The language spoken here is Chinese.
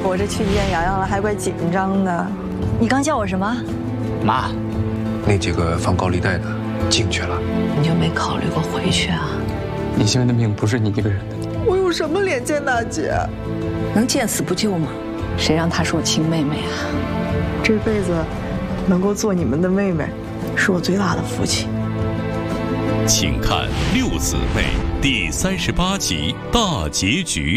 我这去见洋洋了，还怪紧张的。 你刚叫我什么？ 妈， 那几个放高利贷的进去了。 你就没考虑过回去啊？ 李欣文的命不是你一个人的。 我有什么脸见大姐？ 能见死不救吗？谁让她是我亲妹妹啊？ 这辈子能够做你们的妹妹，是我最大的福气。 请看《六姊妹》第38集大结局。